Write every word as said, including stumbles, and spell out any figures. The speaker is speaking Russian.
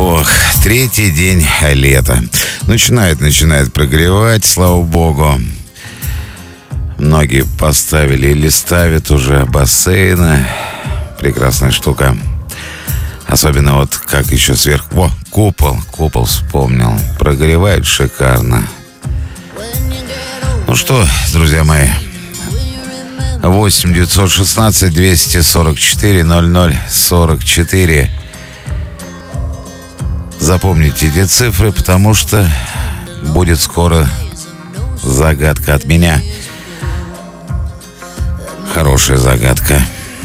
Ох, третий день лета. Начинает, начинает прогревать, слава богу. Многие поставили или ставят уже бассейны. Прекрасная штука. Особенно вот как еще сверху... О, купол, купол вспомнил. Прогревает шикарно. Ну что, друзья мои, восемь девятьсот шестнадцать двести сорок четыре ноль ноль сорок четыре. Запомните эти цифры, потому что будет скоро загадка от меня. Хорошая загадка.